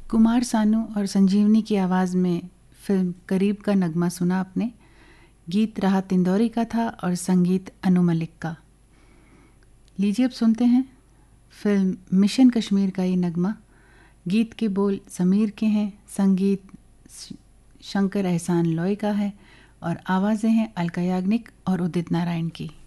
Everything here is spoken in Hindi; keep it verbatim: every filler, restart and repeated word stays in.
कुमार सानू और संजीवनी की आवाज़ में फिल्म करीब का नगमा सुना आपने। गीत राहत इंदौरी का था और संगीत अनु मलिक का। लीजिए अब सुनते हैं फिल्म मिशन कश्मीर का ये नगमा। गीत के बोल समीर के हैं, संगीत शंकर एहसान लॉय का है और आवाज़ें हैं अलका याग्निक और उदित नारायण की।